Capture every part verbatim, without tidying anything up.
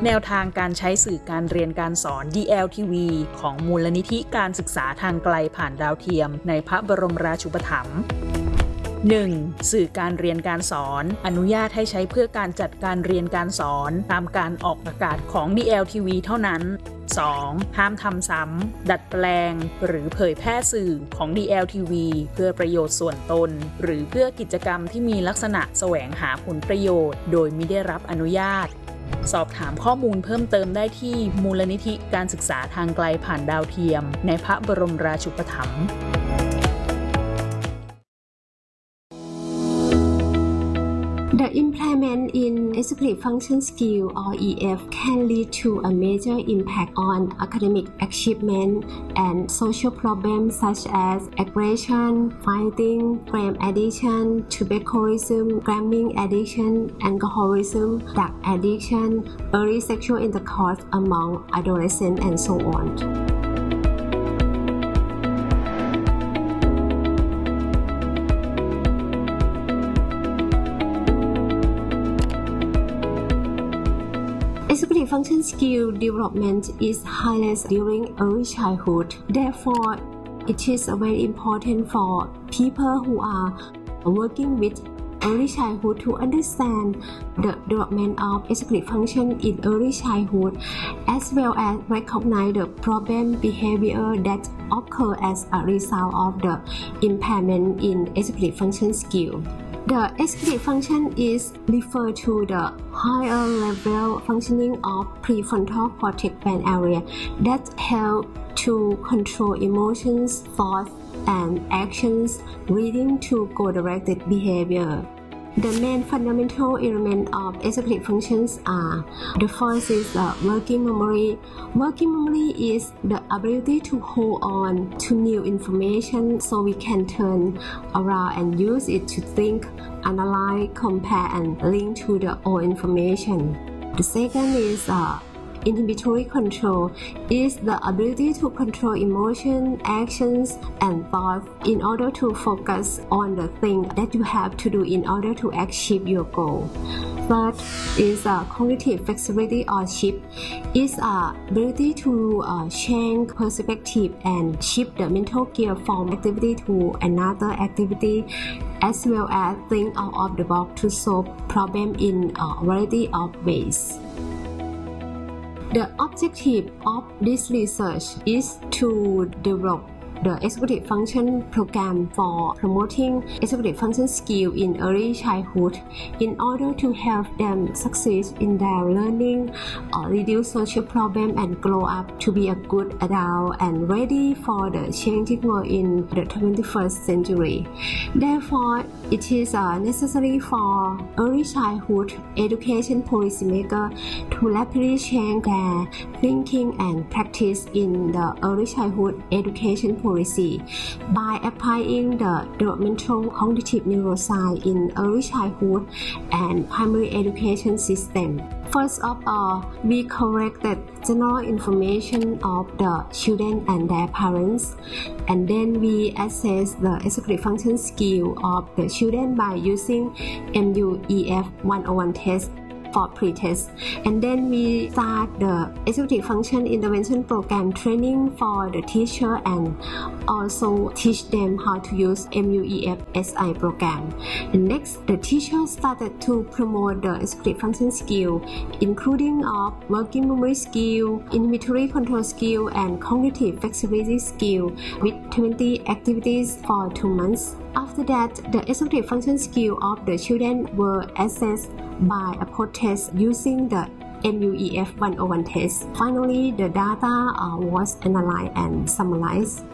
แนวทางการใช้สื่อการเรียนการสอน ดี แอล ที วี ของมูลนิธิการศึกษาทางไกลผ่านดาวเทียมในพระบรมราชูปถัมภ์ หนึ่ง. สื่อการเรียนการสอนอนุญาตให้ใช้เพื่อการจัดการเรียนการสอนตามการออกอากาศของ ดี แอล ที วี เท่านั้น สอง. ห้ามทำซ้ำดัดแปลงหรือเผยแพร่สื่อของ ดี แอล ที วี เพื่อประโยชน์ส่วนตนหรือเพื่อกิจกรรมที่มีลักษณะแสวงหาผลประโยชน์โดยมิได้รับอนุญาตสอบถามข้อมูลเพิ่มเติมได้ที่มูลนิธิการศึกษาทางไกลผ่านดาวเทียมในพระบรมราชูปถัมภ์ The impairment in executive function skill or E F can lead to a major impact on academic achievement and social problems such as aggression, fighting, crime addiction, tuberculosis, gambling addiction, alcoholism, drug addiction, early sexual intercourse among adolescents, and so on. Executive function skill development is highest during early childhood. Therefore, it is very important for people who are working with early childhood to understand the development of executive function in early childhood, as well as recognize the problem behavior that occur as a result of the impairment in executive function skill. The executive function is referred to the higher level functioning of prefrontal cortex brain area that help to control emotions, thoughts, and actions, leading to goal-directed behavior. The main fundamental elements of executive functions are: the first is the working memory. Working memory is the ability to hold on to new information so we can turn around and use it to think, analyze, compare, and link to the old information. The second is uh, inhibitory control is the ability to control emotion, actions, and thoughts in order to focus on the thing that you have to do in order to achieve your goal. Third is uh, cognitive flexibility or shift is uh, ability to uh, change perspective and shift the mental gear from activity to another activity, as well as think out of the box to solve problem in a variety of ways. The objective of this research is to develop the executive function program for promoting executive function skill in early childhood in order to help them succeed in their learning, uh, reduce social problems, and grow up to be a good adult and ready for the changing world in the twenty-first century. Therefore, it is uh, necessary for early childhood education policymakers to rapidly change their thinking and practice in the early childhood education policy by applying the developmental cognitive neuroscience in early childhood and primary education system. First of all, we collected general information of the children and their parents, and then we assess the executive function skill of the children by using M U E F one oh one test for pre-test, and then we start the executive function intervention program training for the teacher and also teach them how to use M U E F S I program. And next, the teacher started to promote the executive function skill, including of working memory skill, inhibitory control skill, and cognitive flexibility skill with twenty activities for two months. After that, the executive function skill of the children were assessed by a post-test using the M U E F one oh one test. Finally, the data uh, was analyzed and summarized.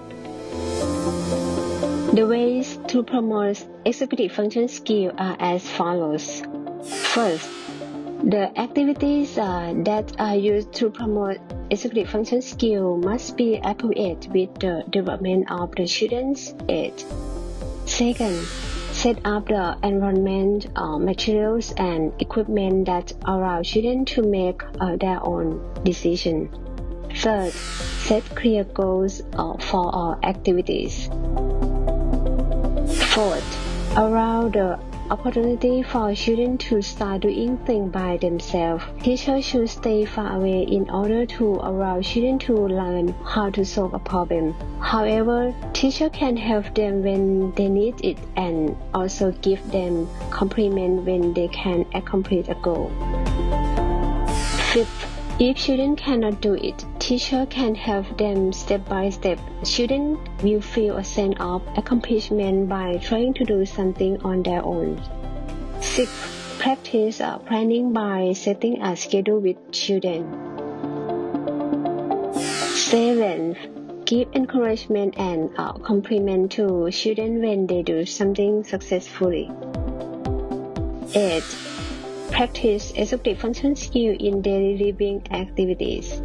The ways to promote executive function skill are as follows. First, the activities uh, that are used to promote executive function skill must be appropriate with the development of the children's age. Second, set up the environment, uh, materials, and equipment that allow children to make uh, their own decision. Third, set clear goals uh, for all activities. Fourth, allow the opportunity for children to start doing things by themselves. Teachers should stay far away in order to allow children to learn how to solve a problem. However, teachers can help them when they need it and also give them compliment when they can accomplish a goal. Fifth, if children cannot do it, teacher can help them step by step. Children will feel a sense of accomplishment by trying to do something on their own. Sixth, practice uh, planning by setting a schedule with children. Seventh, give encouragement and uh, compliment to children when they do something successfully. Eighth, practice executive function skill in daily living activities.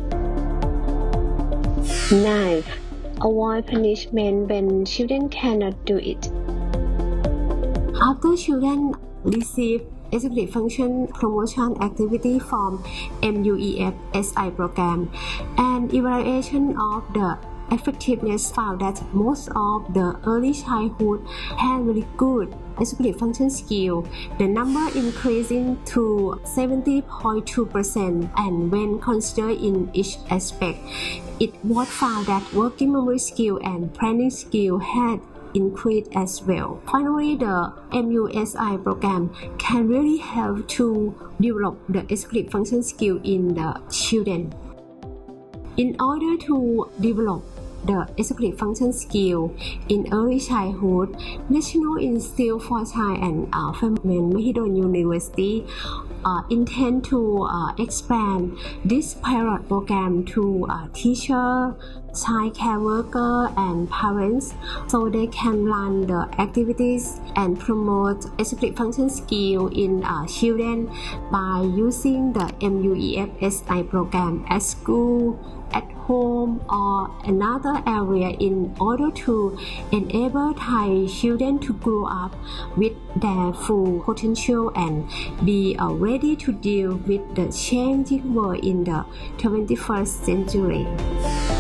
Ninth, avoid punishment when children cannot do it. After children receive executive function promotion activity from M U E F S I program, and evaluation of the effectiveness found that most of the early childhood had very good executive function skill. The number increasing to seventy point two percent, and when considered in each aspect, it was found that working memory skill and planning skill had increased as well. Finally, the M U S I program can really help to develop the executive function skill in the children. In order to develop the executive function skill in early childhood, National Institute for Child and uh, Family Mahidol University uh, intend to uh, expand this pilot program to uh, teachers, child care worker and parents, so they can run the activities and promote executive function skill in uh, children by using the M U E F S I program at school, at home, or another area in order to enable Thai children to grow up with their full potential and be uh, ready to deal with the changing world in the twenty-first century.